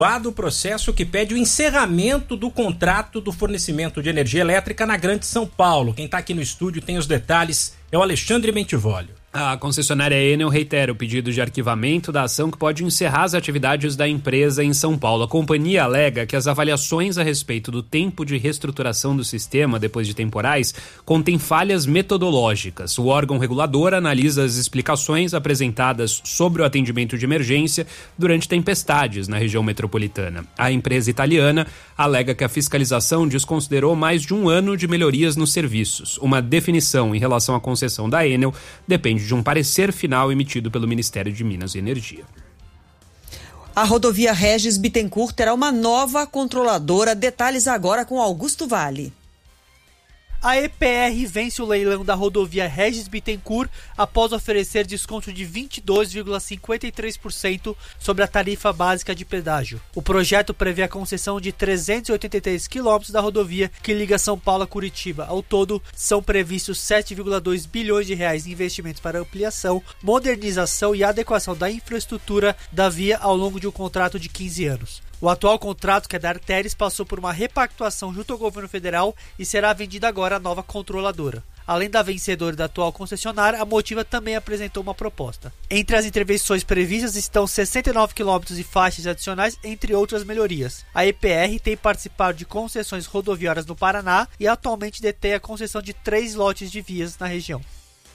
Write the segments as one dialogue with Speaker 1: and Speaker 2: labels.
Speaker 1: o processo que pede o encerramento do contrato do fornecimento de energia elétrica na Grande São Paulo. Quem está aqui no estúdio tem os detalhes, é o Alexandre Mentivolio.
Speaker 2: A concessionária Enel reitera o pedido de arquivamento da ação que pode encerrar as atividades da empresa em São Paulo. A companhia alega que as avaliações a respeito do tempo de reestruturação do sistema depois de temporais contêm falhas metodológicas. O órgão regulador analisa as explicações apresentadas sobre o atendimento de emergência durante tempestades na região metropolitana. A empresa italiana alega que a fiscalização desconsiderou mais de um ano de melhorias nos serviços. Uma definição em relação à concessão da Enel depende de um parecer final emitido pelo Ministério de Minas e Energia.
Speaker 3: A rodovia Regis Bittencourt terá uma nova controladora. Detalhes agora com Augusto Vale.
Speaker 4: A EPR vence o leilão da rodovia Regis Bittencourt após oferecer desconto de 22,53% sobre a tarifa básica de pedágio. O projeto prevê a concessão de 383 quilômetros da rodovia que liga São Paulo a Curitiba. Ao todo, são previstos 7,2 bilhões de reais em investimentos para ampliação, modernização e adequação da infraestrutura da via ao longo de um contrato de 15 anos. O atual contrato, que é da Arteris, passou por uma repactuação junto ao governo federal e será vendida agora à nova controladora. Além da vencedora da atual concessionária, a Motiva também apresentou uma proposta. Entre as intervenções previstas estão 69 quilômetros de faixas adicionais, entre outras melhorias. A EPR tem participado de concessões rodoviárias no Paraná e atualmente detém a concessão de 3 lotes de vias na região.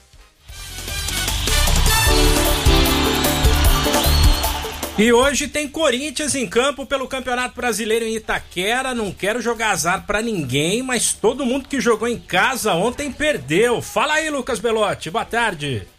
Speaker 1: E hoje tem Corinthians em campo pelo Campeonato Brasileiro em Itaquera. Não quero jogar azar pra ninguém, mas todo mundo que jogou em casa ontem perdeu. Fala aí, Lucas Belotti. Boa tarde.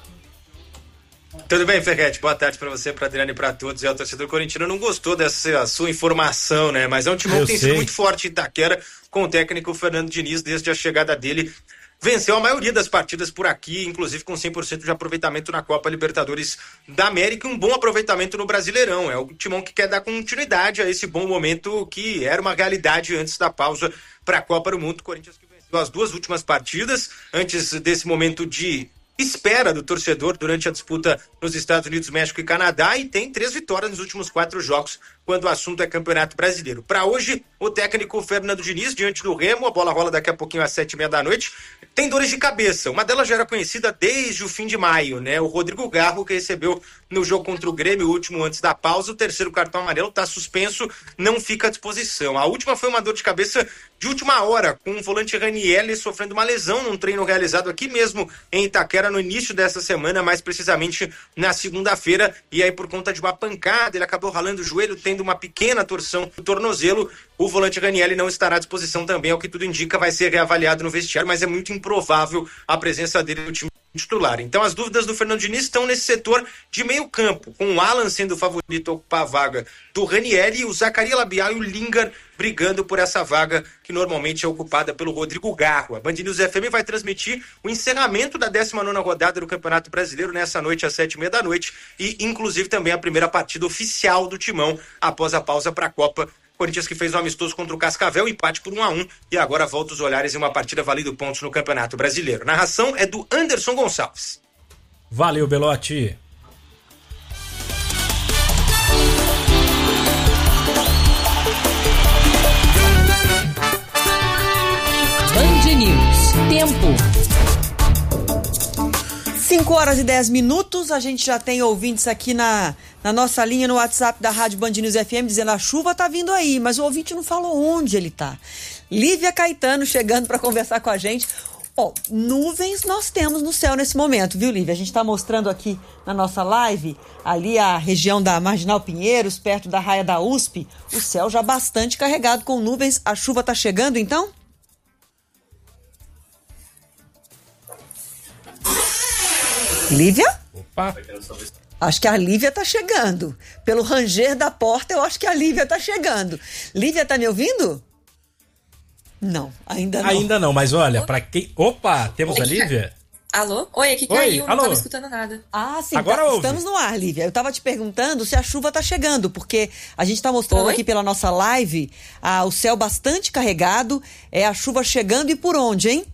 Speaker 5: Tudo bem, Ferretti? Boa tarde pra você, pra Adriano e pra todos. O torcedor corintiano não gostou dessa sua informação, né? Mas é um timão que tem sido muito forte em Itaquera, com o técnico Fernando Diniz desde a chegada dele. Venceu a maioria das partidas por aqui, inclusive com 100% de aproveitamento na Copa Libertadores da América e um bom aproveitamento no Brasileirão. É o timão que quer dar continuidade a esse bom momento que era uma realidade antes da pausa para a Copa do Mundo. O Corinthians que venceu as 2 últimas partidas antes desse momento de espera do torcedor durante a disputa nos Estados Unidos, México e Canadá, e tem 3 vitórias nos últimos 4 jogos quando o assunto é Campeonato Brasileiro. Para hoje, o técnico Fernando Diniz, diante do Remo, a bola rola daqui a pouquinho às 7h30 da noite, tem dores de cabeça. Uma delas já era conhecida desde o fim de maio, né? O Rodrigo Garro, que recebeu no jogo contra o Grêmio, o último antes da pausa, o 3º cartão amarelo, está suspenso, não fica à disposição. A última foi uma dor de cabeça de última hora, com o volante Ranieri sofrendo uma lesão num treino realizado aqui mesmo em Itaquera no início dessa semana, mais precisamente na segunda-feira, e aí por conta de uma pancada, ele acabou ralando o joelho, tendo uma pequena torção do tornozelo. O volante Ranieri não estará à disposição também, ao que tudo indica, vai ser reavaliado no vestiário, mas é muito improvável a presença dele no time titular. Então as dúvidas do Fernando Diniz estão nesse setor de meio campo, com o Alan sendo o favorito a ocupar a vaga do Ranieri, o Zaccaria Labial e o Lingard brigando por essa vaga que normalmente é ocupada pelo Rodrigo Garro. A Band News FM vai transmitir o encerramento da 19ª rodada do Campeonato Brasileiro nessa noite às 7h30 da noite e inclusive também a primeira partida oficial do Timão após a pausa para a Copa. Corinthians que fez um amistoso contra o Cascavel, empate por 1-1 e agora volta os olhares em uma partida valendo pontos no Campeonato Brasileiro. Narração é do Anderson Gonçalves.
Speaker 1: Valeu, Belotti.
Speaker 3: Band News. Tempo. 5h10, a gente já tem ouvintes aqui na nossa linha no WhatsApp da Rádio Band News FM dizendo a chuva tá vindo aí, mas o ouvinte não falou onde ele tá. Lívia Caetano chegando para conversar com a gente. Nuvens nós temos no céu nesse momento, viu, Lívia? A gente tá mostrando aqui na nossa live, ali a região da Marginal Pinheiros, perto da raia da USP, o céu já bastante carregado com nuvens. A chuva tá chegando, então? Lívia?
Speaker 1: Opa!
Speaker 3: Acho que a Lívia tá chegando. Pelo ranger da porta, eu acho que a Lívia tá chegando. Lívia, tá me ouvindo? Não, ainda não.
Speaker 1: Ainda não, mas olha, pra quem... Opa, temos a Lívia?
Speaker 6: Alô? Oi, aqui caiu, não tava escutando nada.
Speaker 3: Ah, sim,
Speaker 1: agora ouve.
Speaker 3: Estamos no ar, Lívia. Eu tava te perguntando se a chuva tá chegando, porque a gente tá mostrando aqui pela nossa live o céu bastante carregado, a chuva chegando e por onde, hein?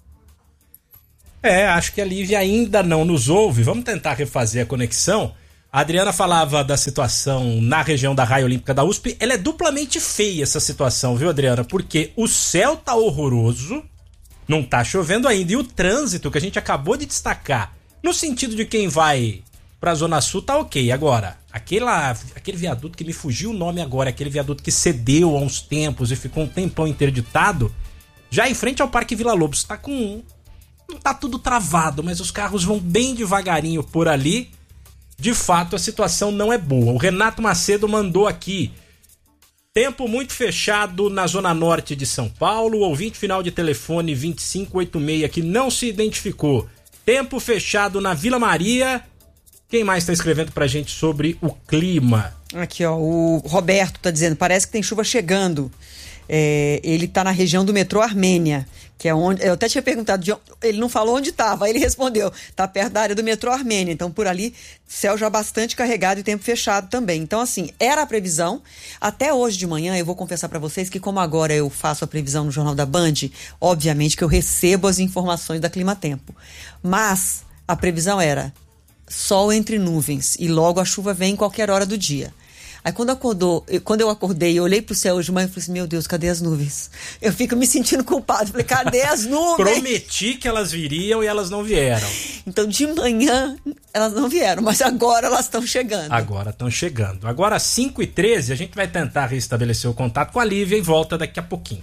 Speaker 1: Acho que a Lívia ainda não nos ouve. Vamos tentar refazer a conexão. A Adriana falava da situação na região da Raia Olímpica da USP. Ela é duplamente feia essa situação, viu, Adriana? Porque o céu tá horroroso, não tá chovendo ainda. E o trânsito que a gente acabou de destacar, no sentido de quem vai pra Zona Sul, tá ok. Agora, aquele viaduto que me fugiu o nome agora, aquele viaduto que cedeu há uns tempos e ficou um tempão interditado, já em frente ao Parque Vila Lobos, não tá tudo travado, mas os carros vão bem devagarinho por ali. De fato, a situação não é boa. O Renato Macedo mandou aqui: tempo muito fechado na zona norte de São Paulo. Ouvinte final de telefone 2586 que não se identificou. Tempo fechado na Vila Maria. Quem mais está escrevendo pra gente sobre o clima?
Speaker 3: Aqui, ó, o Roberto tá dizendo: parece que tem chuva chegando. Ele tá na região do metrô Armênia, que é onde... Eu até tinha perguntado, ele não falou onde estava, aí ele respondeu: tá perto da área do metrô Armênia, então por ali céu já bastante carregado e tempo fechado também. Então assim, era a previsão. Até hoje de manhã eu vou confessar para vocês que, como agora eu faço a previsão no Jornal da Band, obviamente que eu recebo as informações da Climatempo, mas a previsão era sol entre nuvens e logo a chuva vem em qualquer hora do dia. Aí quando eu acordei e olhei pro céu hoje de manhã, eu falei assim: meu Deus, cadê as nuvens? Eu fico me sentindo culpado. Falei: cadê as nuvens?
Speaker 1: Prometi que elas viriam e elas não vieram.
Speaker 3: Então de manhã elas não vieram, mas agora elas estão chegando.
Speaker 1: Agora estão chegando. Agora às 5h13 a gente vai tentar restabelecer o contato com a Lívia e volta daqui a pouquinho.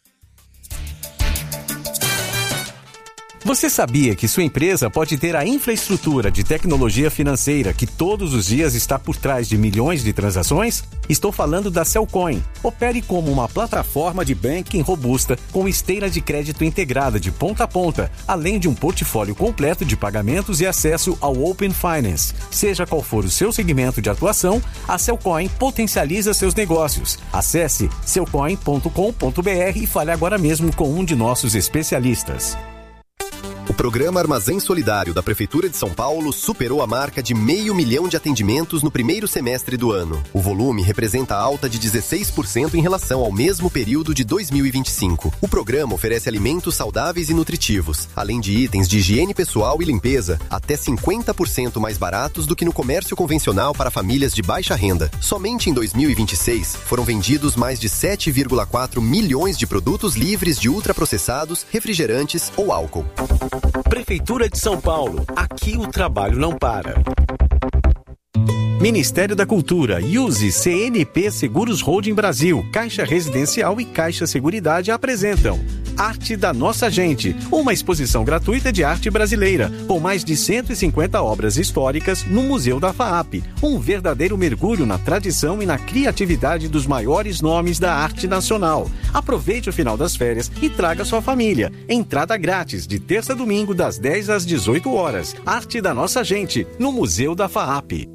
Speaker 7: Você sabia que sua empresa pode ter a infraestrutura de tecnologia financeira que todos os dias está por trás de milhões de transações? Estou falando da Cellcoin. Opere como uma plataforma de banking robusta com esteira de crédito integrada de ponta a ponta, além de um portfólio completo de pagamentos e acesso ao Open Finance. Seja qual for o seu segmento de atuação, a Cellcoin potencializa seus negócios. Acesse cellcoin.com.br e fale agora mesmo com um de nossos especialistas.
Speaker 8: O programa Armazém Solidário da Prefeitura de São Paulo superou a marca de 500 mil de atendimentos no primeiro semestre do ano. O volume representa alta de 16% em relação ao mesmo período de 2025. O programa oferece alimentos saudáveis e nutritivos, além de itens de higiene pessoal e limpeza, até 50% mais baratos do que no comércio convencional para famílias de baixa renda. Somente em 2026, foram vendidos mais de 7,4 milhões de produtos livres de ultraprocessados, refrigerantes ou álcool.
Speaker 7: Prefeitura de São Paulo. Aqui o trabalho não para. Ministério da Cultura, Use, CNP Seguros Holding Brasil, Caixa Residencial e Caixa Seguridade apresentam Arte da Nossa Gente, uma exposição gratuita de arte brasileira, com mais de 150 obras históricas no Museu da FAAP. Um verdadeiro mergulho na tradição e na criatividade dos maiores nomes da arte nacional. Aproveite o final das férias e traga sua família. Entrada grátis, de terça a domingo, das 10 às 18 horas. Arte da Nossa Gente, no Museu da FAAP.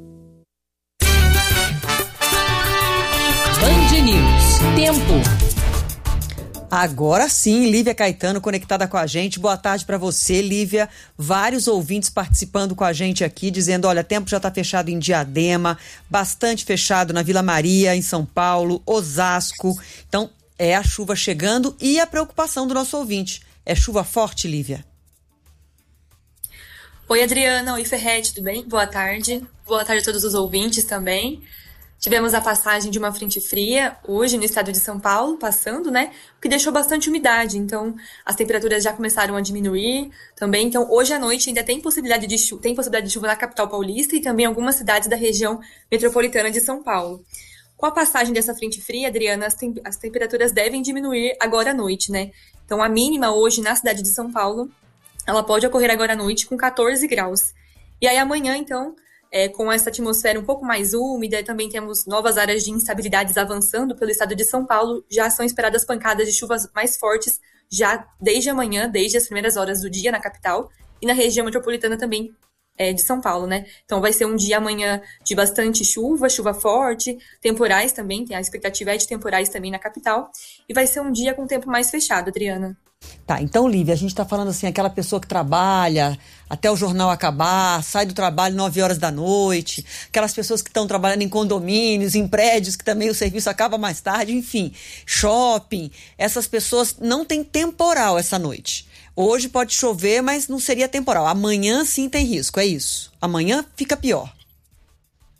Speaker 9: Band News. Tempo.
Speaker 3: Agora sim, Lívia Caetano conectada com a gente. Boa tarde para você, Lívia. Vários ouvintes participando com a gente aqui, dizendo: olha, tempo já está fechado em Diadema, bastante fechado na Vila Maria, em São Paulo, Osasco. Então, é a chuva chegando e a preocupação do nosso ouvinte. É chuva forte, Lívia?
Speaker 6: Oi, Adriana. Oi, Ferretti, tudo bem? Boa tarde. Boa tarde a todos os ouvintes também. Tivemos a passagem de uma frente fria hoje no estado de São Paulo, passando, né? O que deixou bastante umidade, então as temperaturas já começaram a diminuir também. Então hoje à noite ainda tem possibilidade de chuva na capital paulista e também em algumas cidades da região metropolitana de São Paulo. Com a passagem dessa frente fria, Adriana, as temperaturas devem diminuir agora à noite, né? Então a mínima hoje na cidade de São Paulo, ela pode ocorrer agora à noite com 14 graus. E aí amanhã, então, com essa atmosfera um pouco mais úmida, também temos novas áreas de instabilidades avançando pelo estado de São Paulo. Já são esperadas pancadas de chuvas mais fortes já desde amanhã, desde as primeiras horas do dia na capital e na região metropolitana também de São Paulo, né? Então vai ser um dia amanhã de bastante chuva forte, temporais também, tem a expectativa de temporais também na capital, e vai ser um dia com tempo mais fechado, Adriana.
Speaker 3: Tá, então, Lívia, a gente tá falando assim, aquela pessoa que trabalha até o jornal acabar, sai do trabalho 9 horas da noite, aquelas pessoas que estão trabalhando em condomínios, em prédios, que também o serviço acaba mais tarde, enfim, shopping, essas pessoas não têm temporal essa noite. Hoje pode chover, mas não seria temporal. Amanhã sim tem risco, é isso. Amanhã fica pior.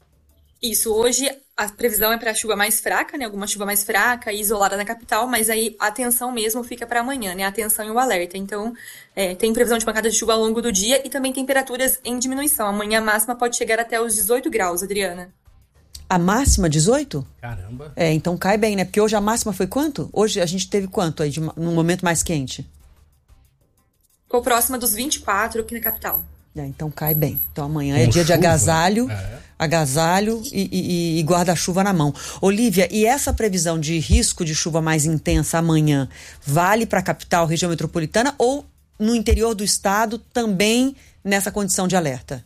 Speaker 6: Isso, hoje a previsão é para chuva mais fraca, né? Alguma chuva mais fraca e isolada na capital, mas aí a atenção mesmo fica para amanhã, né? A atenção e o alerta. Então, tem previsão de pancadas de chuva ao longo do dia e também temperaturas em diminuição. Amanhã a máxima pode chegar até os 18 graus, Adriana.
Speaker 3: A máxima 18?
Speaker 1: Caramba.
Speaker 3: Então cai bem, né? Porque hoje a máxima foi quanto? Hoje a gente teve quanto aí num momento mais quente?
Speaker 6: Ficou próxima dos 24 aqui na capital.
Speaker 3: Então cai bem. Então amanhã é dia de agasalho, e guarda-chuva na mão. Olívia, e essa previsão de risco de chuva mais intensa amanhã vale para a capital, região metropolitana, ou no interior do estado também nessa condição de alerta?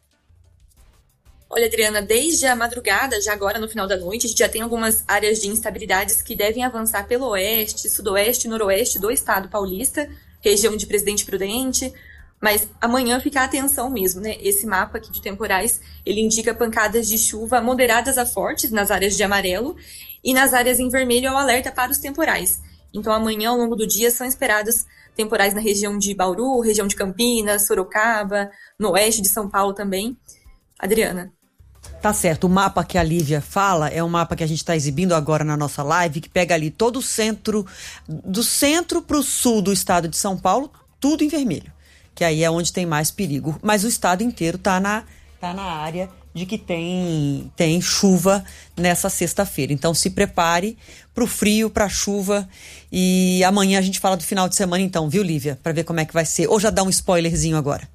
Speaker 6: Olha, Adriana, desde a madrugada, já agora no final da noite, a gente já tem algumas áreas de instabilidades que devem avançar pelo oeste, sudoeste e noroeste do estado paulista, região de Presidente Prudente. Mas amanhã fica a atenção mesmo, né? Esse mapa aqui de temporais, ele indica pancadas de chuva moderadas a fortes nas áreas de amarelo e nas áreas em vermelho é o alerta para os temporais. Então amanhã, ao longo do dia, são esperados temporais na região de Bauru, região de Campinas, Sorocaba, no oeste de São Paulo também. Adriana.
Speaker 3: Tá certo, o mapa que a Lívia fala é um mapa que a gente está exibindo agora na nossa live, que pega ali todo o centro, do centro para o sul do estado de São Paulo, tudo em vermelho. Que aí é onde tem mais perigo. Mas o estado inteiro tá na área de que tem chuva nessa sexta-feira. Então se prepare pro frio, pra chuva. E amanhã a gente fala do final de semana então, viu, Lívia? Pra ver como é que vai ser. Ou já dá um spoilerzinho agora?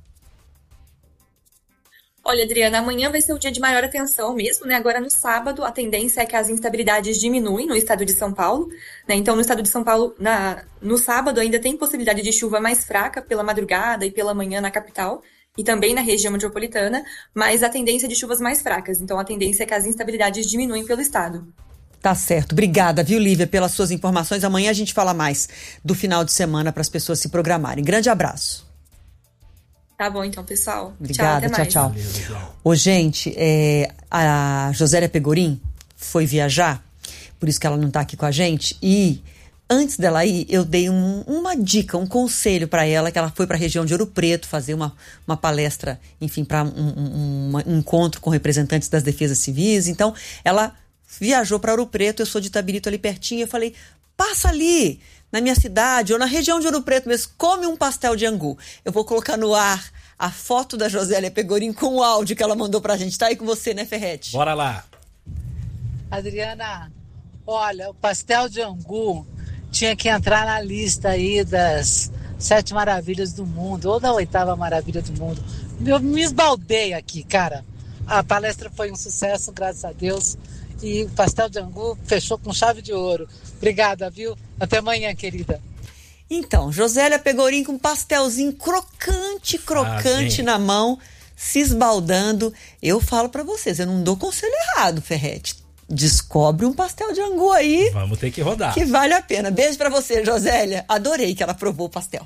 Speaker 6: Olha, Adriana, amanhã vai ser o dia de maior atenção mesmo, né? Agora no sábado, a tendência é que as instabilidades diminuem no estado de São Paulo, né? Então, no estado de São Paulo, no sábado ainda tem possibilidade de chuva mais fraca pela madrugada e pela manhã na capital e também na região metropolitana, mas a tendência é de chuvas mais fracas. Então, a tendência é que as instabilidades diminuem pelo estado.
Speaker 3: Tá certo. Obrigada, viu, Lívia, pelas suas informações. Amanhã a gente fala mais do final de semana para as pessoas se programarem. Grande abraço.
Speaker 6: Tá bom, então, pessoal.
Speaker 3: Obrigada, tchau. Ô, gente, a Josélia Pegorim foi viajar, por isso que ela não tá aqui com a gente, e antes dela ir, eu dei uma dica, um conselho para ela, que ela foi para a região de Ouro Preto fazer uma palestra, enfim, para um encontro com representantes das defesas civis. Então, ela viajou para Ouro Preto, eu sou de Itabirito ali pertinho, eu falei, passa ali na minha cidade ou na região de Ouro Preto mesmo, come um pastel de angu. Eu vou colocar no ar a foto da Josélia Pegorim com o áudio que ela mandou pra gente. Tá aí com você, né, Ferretti?
Speaker 1: Bora lá.
Speaker 10: Adriana, olha, o pastel de angu tinha que entrar na lista aí das 7 maravilhas do mundo, ou da 8ª maravilha do mundo. Eu me esbaldei aqui, cara. A palestra foi um sucesso, graças a Deus. E o pastel de angu fechou com chave de ouro. Obrigada, viu? Até amanhã, querida.
Speaker 3: Então, Josélia Pegorim com um pastelzinho crocante na mão, se esbaldando. Eu falo pra vocês, eu não dou conselho errado, Ferretti. Descobre um pastel de angu aí.
Speaker 1: Vamos ter que rodar.
Speaker 3: Que vale a pena. Beijo pra você, Josélia. Adorei que ela provou o pastel.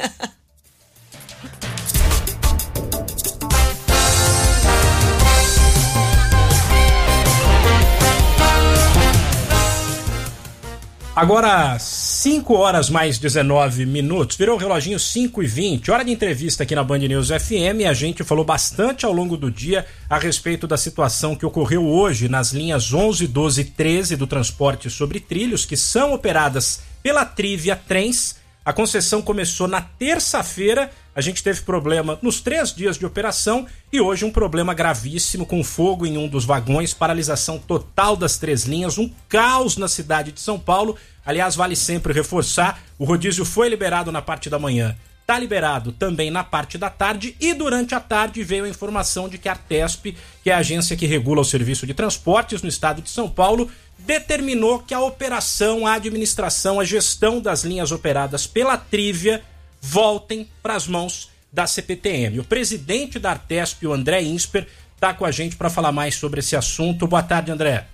Speaker 1: Agora, 5 horas mais 19 minutos, virou o reloginho 5h20, hora de entrevista aqui na Band News FM. A gente falou bastante ao longo do dia a respeito da situação que ocorreu hoje nas linhas 11, 12 e 13 do transporte sobre trilhos, que são operadas pela Trivia Trens. A concessão começou na terça-feira, a gente teve problema nos 3 dias de operação e hoje um problema gravíssimo com fogo em um dos vagões, paralisação total das 3 linhas, um caos na cidade de São Paulo. Aliás, vale sempre reforçar, o rodízio foi liberado na parte da manhã, está liberado também na parte da tarde e durante a tarde veio a informação de que a Artesp, que é a agência que regula o serviço de transportes no estado de São Paulo, determinou que a operação, a administração, a gestão das linhas operadas pela Trivia voltem para as mãos da CPTM. O presidente da Artesp, o André Insper, está com a gente para falar mais sobre esse assunto. Boa tarde, André.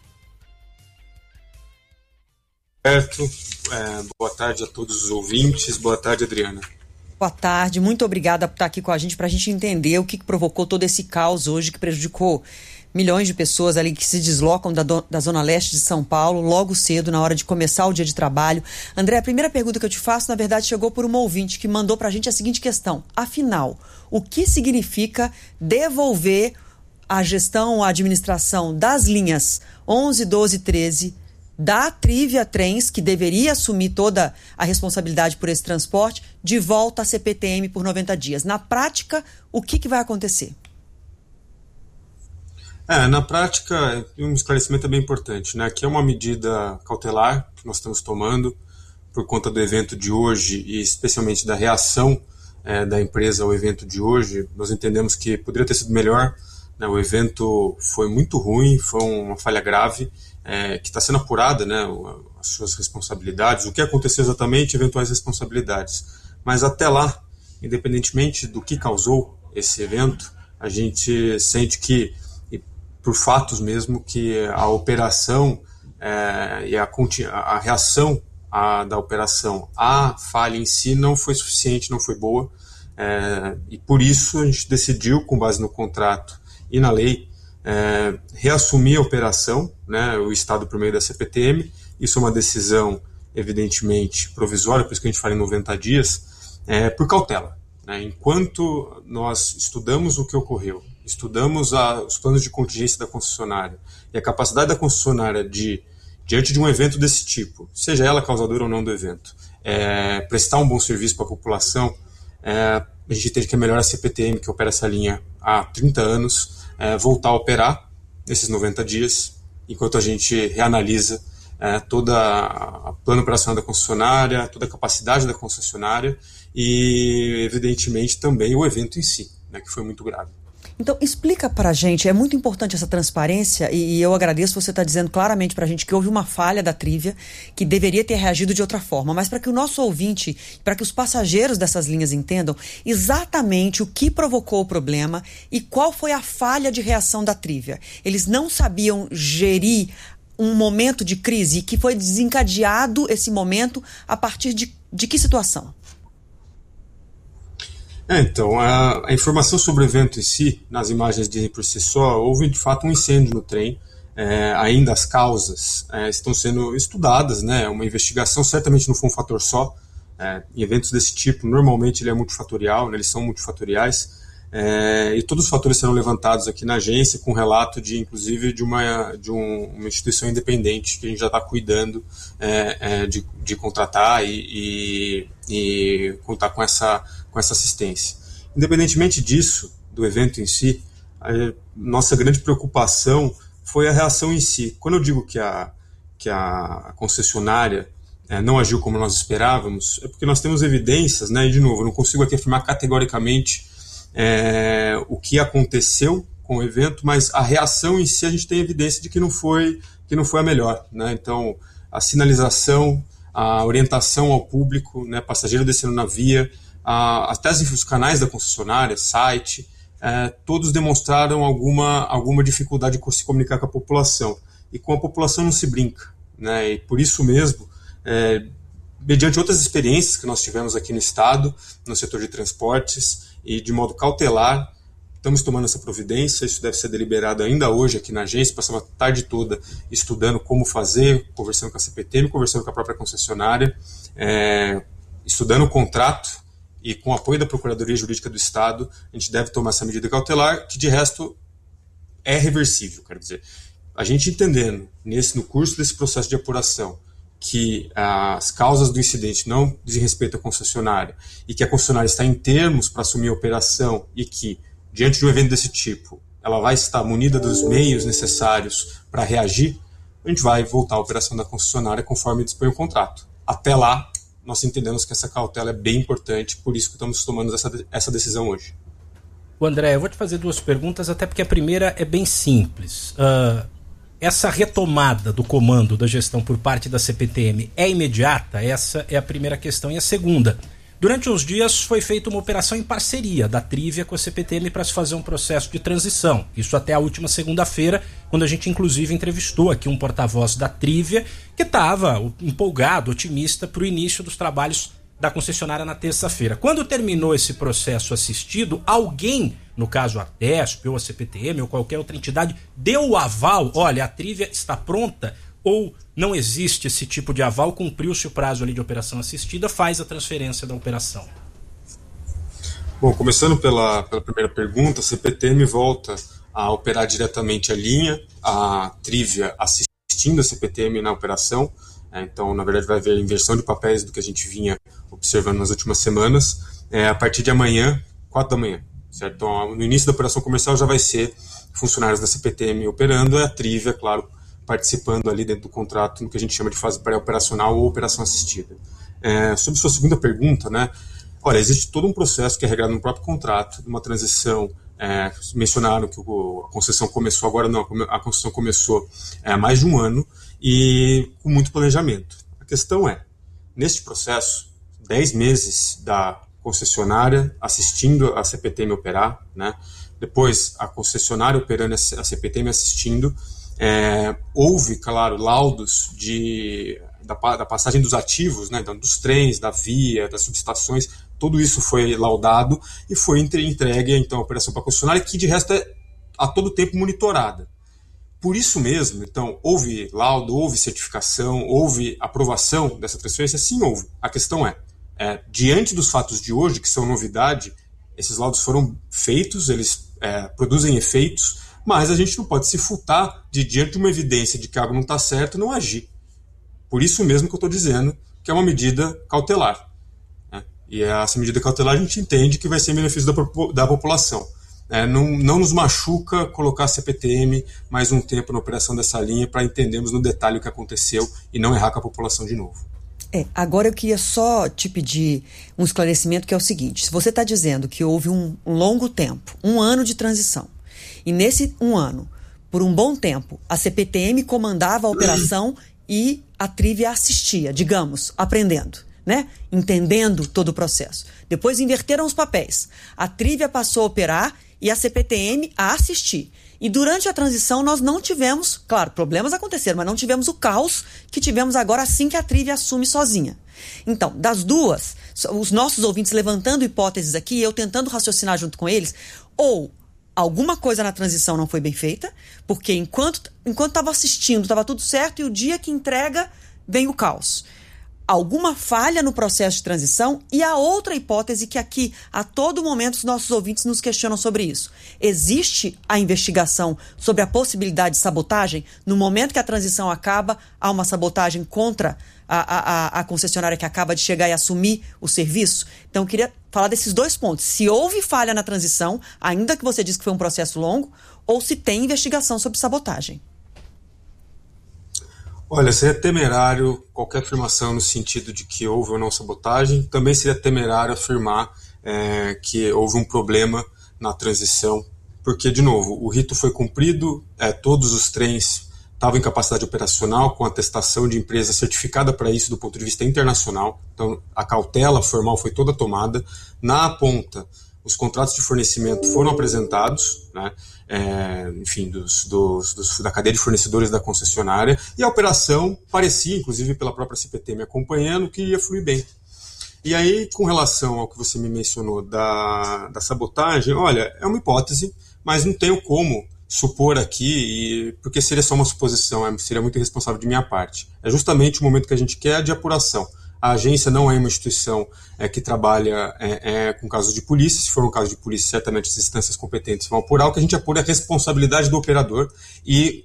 Speaker 11: Boa tarde a todos os ouvintes. Boa tarde, Adriana.
Speaker 3: Boa tarde, muito obrigada por estar aqui com a gente para a gente entender o que provocou todo esse caos hoje que prejudicou milhões de pessoas ali que se deslocam da Zona Leste de São Paulo logo cedo, na hora de começar o dia de trabalho. André, a primeira pergunta que eu te faço, na verdade, chegou por uma ouvinte que mandou pra gente a seguinte questão. Afinal, o que significa devolver a gestão, a administração das linhas 11, 12 e 13 da Trivia Trens, que deveria assumir toda a responsabilidade por esse transporte, de volta à CPTM por 90 dias. Na prática, o que vai acontecer?
Speaker 11: Na prática, um esclarecimento é bem importante, né? Que é uma medida cautelar que nós estamos tomando por conta do evento de hoje e especialmente da reação da empresa ao evento de hoje. Nós entendemos que poderia ter sido melhor, né? O evento foi muito ruim, foi uma falha grave, que está sendo apurada, né? As suas responsabilidades, o que aconteceu exatamente, eventuais responsabilidades. Mas até lá, independentemente do que causou esse evento, a gente sente que, por fatos mesmo, que a operação e a reação da operação à falha em si não foi suficiente, não foi boa, e por isso a gente decidiu, com base no contrato e na lei, reassumir a operação, né, o Estado por meio da CPTM. Isso é uma decisão, evidentemente, provisória, por isso que a gente fala em 90 dias, por cautela, né? Enquanto nós estudamos o que ocorreu, estudamos os planos de contingência da concessionária e a capacidade da concessionária de, diante de um evento desse tipo, seja ela causadora ou não do evento, prestar um bom serviço para a população, a gente entende que é melhor a CPTM, que opera essa linha há 30 anos, voltar a operar nesses 90 dias, enquanto a gente reanalisa toda a plano operacional da concessionária, toda a capacidade da concessionária e, evidentemente, também o evento em si, né, que foi muito grave.
Speaker 3: Então, explica pra gente, é muito importante essa transparência e eu agradeço você estar dizendo claramente pra gente que houve uma falha da Trivia, que deveria ter reagido de outra forma, mas para que o nosso ouvinte, para que os passageiros dessas linhas entendam exatamente o que provocou o problema e qual foi a falha de reação da Trivia. Eles não sabiam gerir um momento de crise, que foi desencadeado esse momento a partir de que situação?
Speaker 11: Então, a informação sobre o evento em si, nas imagens dizem por si só, houve de fato um incêndio no trem, ainda as causas estão sendo estudadas, né? Uma investigação certamente não foi um fator só, em eventos desse tipo, normalmente ele é multifatorial, né? Eles são multifatoriais, e todos os fatores serão levantados aqui na agência, com relato inclusive de uma instituição independente que a gente já está cuidando de contratar e contar com essa assistência. Independentemente disso, do evento em si, a nossa grande preocupação foi a reação em si. Quando eu digo que a concessionária não agiu como nós esperávamos, é porque nós temos evidências, né, e de novo, eu não consigo aqui afirmar categoricamente o que aconteceu com o evento, mas a reação em si a gente tem evidência de que não foi a melhor, né? Então, a sinalização, a orientação ao público, né, passageiro descendo na via, até os canais da concessionária, site, todos demonstraram alguma dificuldade de se comunicar com a população. E com a população não se brinca, né? E por isso mesmo, mediante outras experiências que nós tivemos aqui no Estado, no setor de transportes, e de modo cautelar, estamos tomando essa providência. Isso deve ser deliberado ainda hoje aqui na agência. Passamos a tarde toda estudando como fazer, conversando com a CPTM, conversando com a própria concessionária, estudando o contrato, e com o apoio da Procuradoria Jurídica do Estado, a gente deve tomar essa medida cautelar, que de resto é reversível. Quero dizer, a gente entendendo no curso desse processo de apuração que as causas do incidente não dizem respeito à concessionária e que a concessionária está em termos para assumir a operação e que, diante de um evento desse tipo, ela vai estar munida dos meios necessários para reagir, a gente vai voltar à operação da concessionária conforme dispõe o contrato. Até lá, nós entendemos que essa cautela é bem importante, por isso que estamos tomando essa decisão hoje.
Speaker 1: André, eu vou te fazer duas perguntas, até porque a primeira é bem simples. Essa retomada do comando da gestão por parte da CPTM é imediata? Essa é a primeira questão. E a segunda, durante uns dias foi feita uma operação em parceria da Trivia com a CPTM para se fazer um processo de transição. Isso até a última segunda-feira, quando a gente inclusive entrevistou aqui um porta-voz da Trivia que estava empolgado, otimista para o início dos trabalhos da concessionária na terça-feira. Quando terminou esse processo assistido, alguém, no caso a TESP ou a CPTM ou qualquer outra entidade, deu o aval, olha, a Trivia está pronta, ou não existe esse tipo de aval, cumpriu-se o prazo ali de operação assistida, faz a transferência da operação?
Speaker 11: Bom, começando pela primeira pergunta, a CPTM volta a operar diretamente a linha, a Trívia assistindo a CPTM na operação. Então, na verdade, vai haver inversão de papéis do que a gente vinha observando nas últimas semanas. A partir de amanhã, 4 da manhã. Certo? Então, no início da operação comercial já vai ser funcionários da CPTM operando, e a Trívia, claro, participando ali dentro do contrato no que a gente chama de fase pré-operacional ou operação assistida. Sobre sua segunda pergunta, né? Olha, existe todo um processo que é regrado no próprio contrato, de uma transição. Mencionaram que a concessão começou, agora não, a concessão começou há mais de um ano e com muito planejamento. A questão é, neste processo, 10 meses da concessionária assistindo a CPTM operar, né? Depois a concessionária operando a CPTM assistindo, houve, claro, laudos da passagem dos ativos, né? Então, dos trens, da via, das subestações, tudo isso foi laudado e foi entregue então, a operação para a concessionária, que de resto é a todo tempo monitorada. Por isso mesmo, então, houve laudo, houve certificação, houve aprovação dessa transferência? Sim, houve. A questão diante dos fatos de hoje, que são novidade, esses laudos foram feitos, eles produzem efeitos, mas a gente não pode se furtar diante de uma evidência de que algo não está certo, não agir. Por isso mesmo que eu estou dizendo que é uma medida cautelar. E essa medida cautelar a gente entende que vai ser em benefício da população. Não nos machuca colocar a CPTM mais um tempo na operação dessa linha para entendermos no detalhe o que aconteceu e não errar com a população de novo.
Speaker 3: Agora eu queria só te pedir um esclarecimento, que é o seguinte: se você está dizendo que houve um longo tempo, 1 ano de transição, e nesse 1 ano, por um bom tempo, a CPTM comandava a operação e a Trívia assistia, digamos, aprendendo, né? Entendendo todo o processo. Depois inverteram os papéis. A Trívia passou a operar e a CPTM a assistir. E durante a transição nós não tivemos, claro, problemas aconteceram, mas não tivemos o caos que tivemos agora assim que a Trívia assume sozinha. Então, das duas, os nossos ouvintes levantando hipóteses aqui, eu tentando raciocinar junto com eles, ou alguma coisa na transição não foi bem feita, porque enquanto estava assistindo, estava tudo certo, e o dia que entrega, vem o caos. Alguma falha no processo de transição, e a outra hipótese que aqui, a todo momento, os nossos ouvintes nos questionam sobre isso. Existe a investigação sobre a possibilidade de sabotagem? No momento que a transição acaba, há uma sabotagem contra a concessionária que acaba de chegar e assumir o serviço? Então, eu queria falar desses 2 pontos. Se houve falha na transição, ainda que você disse que foi um processo longo, ou se tem investigação sobre sabotagem.
Speaker 11: Olha, seria temerário qualquer afirmação no sentido de que houve ou não sabotagem. Também seria temerário afirmar que houve um problema na transição, porque, de novo, o rito foi cumprido, todos os trens estavam em capacidade operacional, com atestação de empresa certificada para isso do ponto de vista internacional. Então, a cautela formal foi toda tomada. Na ponta, os contratos de fornecimento foram apresentados, né? Enfim, da cadeia de fornecedores da concessionária, e a operação parecia, inclusive pela própria CPTM acompanhando, que ia fluir bem. E aí, com relação ao que você me mencionou da sabotagem, olha, é uma hipótese, mas não tenho como supor aqui, porque seria só uma suposição, seria muito irresponsável de minha parte. É justamente o momento que a gente quer de apuração. A agência não é uma instituição que trabalha com casos de polícia. Se for um caso de polícia, certamente as instâncias competentes vão apurar. O que a gente apura é a responsabilidade do operador, e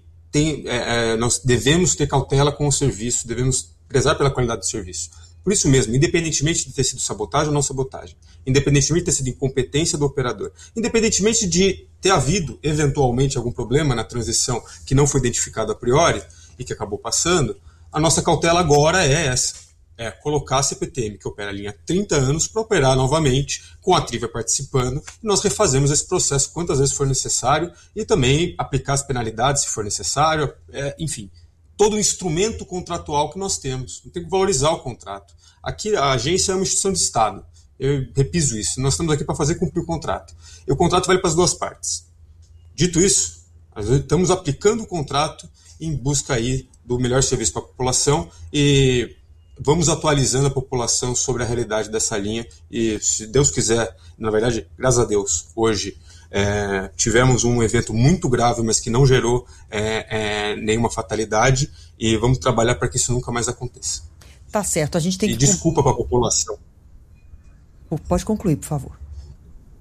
Speaker 11: nós devemos ter cautela com o serviço, devemos prezar pela qualidade do serviço. Por isso mesmo, independentemente de ter sido sabotagem ou não sabotagem, independentemente de ter sido incompetência do operador, independentemente de ter havido, eventualmente, algum problema na transição que não foi identificado a priori e que acabou passando, a nossa cautela agora é essa. Colocar a CPTM, que opera a linha há 30 anos, para operar novamente, com a Trívia participando, e nós refazemos esse processo quantas vezes for necessário, e também aplicar as penalidades se for necessário, enfim, todo o instrumento contratual que nós temos. Tem que valorizar o contrato. Aqui a agência é uma instituição de Estado, eu repiso isso, nós estamos aqui para fazer cumprir o contrato. E o contrato vale para as 2 partes. Dito isso, nós estamos aplicando o contrato em busca aí do melhor serviço para a população, e vamos atualizando a população sobre a realidade dessa linha, e se Deus quiser, na verdade, graças a Deus, hoje tivemos um evento muito grave, mas que não gerou nenhuma fatalidade, e vamos trabalhar para que isso nunca mais aconteça.
Speaker 3: Tá certo, a gente tem que...
Speaker 11: desculpa para a população.
Speaker 3: Pode concluir, por favor.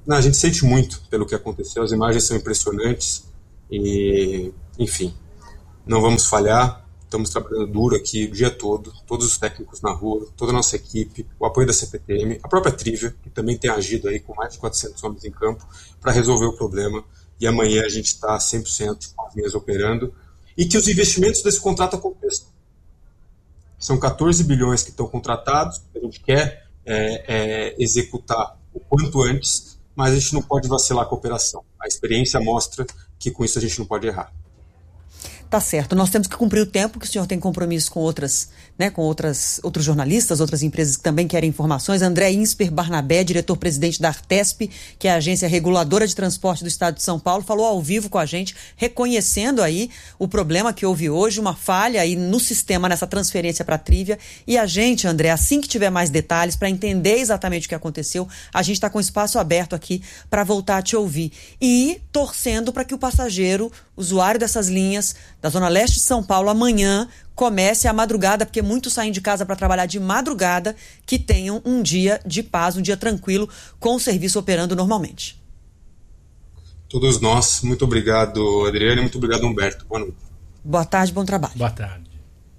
Speaker 11: A gente sente muito pelo que aconteceu, as imagens são impressionantes e, enfim, não vamos falhar, estamos trabalhando duro aqui o dia todo, todos os técnicos na rua, toda a nossa equipe, o apoio da CPTM, a própria Trivia, que também tem agido aí com mais de 400 homens em campo para resolver o problema, e amanhã a gente está 100% com as linhas operando, e que os investimentos desse contrato aconteçam. São 14 bilhões que estão contratados, a gente quer executar o quanto antes, mas a gente não pode vacilar com a operação. A experiência mostra que com isso a gente não pode errar.
Speaker 3: Tá certo, nós temos que cumprir o tempo, que o senhor tem compromisso com outros jornalistas, outras empresas que também querem informações. André Insper Barnabé, diretor-presidente da Artesp, que é a agência reguladora de transporte do estado de São Paulo, falou ao vivo com a gente, reconhecendo aí o problema que houve hoje, uma falha aí no sistema, nessa transferência para a Trivia. E a gente, André, assim que tiver mais detalhes, para entender exatamente o que aconteceu, a gente está com espaço aberto aqui para voltar a te ouvir. E torcendo para que o passageiro, usuário dessas linhas da Zona Leste de São Paulo, amanhã comece a madrugada, porque muitos saem de casa para trabalhar de madrugada, que tenham um dia de paz, um dia tranquilo, com o serviço operando normalmente.
Speaker 11: Todos nós, muito obrigado, Adriane, muito obrigado, Humberto. Boa noite.
Speaker 3: Boa tarde, bom trabalho.
Speaker 1: Boa tarde.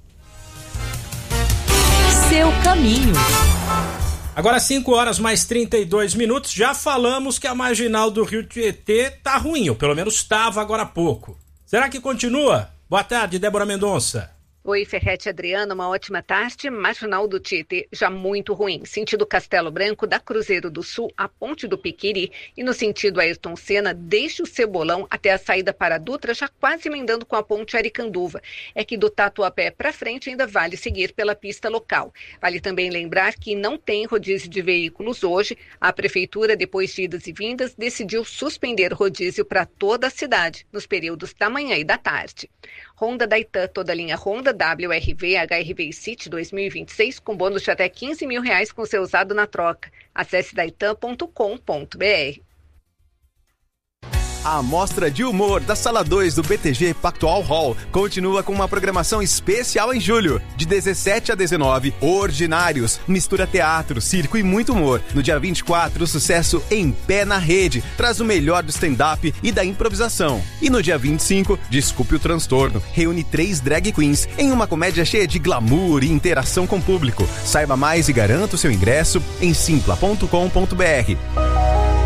Speaker 9: Seu caminho.
Speaker 1: Agora 5 horas mais 32 minutos, já falamos que a marginal do Rio Tietê tá ruim, ou pelo menos estava agora há pouco. Será que continua? Boa tarde, Débora Mendonça.
Speaker 12: Oi, Ferretti Adriana, uma ótima tarde. Marginal do Tietê já muito ruim. Sentido Castelo Branco, da Cruzeiro do Sul à Ponte do Piquiri e no sentido Ayrton Senna, desde o Cebolão até a saída para a Dutra, já quase emendando com a Ponte Aricanduva. É que do Tatuapé para frente ainda vale seguir pela pista local. Vale também lembrar que não tem rodízio de veículos hoje. A Prefeitura, depois de idas e vindas, decidiu suspender rodízio para toda a cidade, nos períodos da manhã e da tarde. Honda da Itan, toda a linha Honda, WRV, HRV e City 2026, com bônus de até R$15 mil com seu usado na troca. Acesse daitan.com.br.
Speaker 13: A Mostra de Humor da Sala 2 do BTG Pactual Hall continua com uma programação especial em julho. De 17 a 19, Ordinários, mistura teatro, circo e muito humor. No dia 24, o sucesso Em Pé na Rede traz o melhor do stand-up e da improvisação. E no dia 25, Desculpe o Transtorno, reúne 3 drag queens em uma comédia cheia de glamour e interação com o público. Saiba mais e garanta o seu ingresso em simpla.com.br.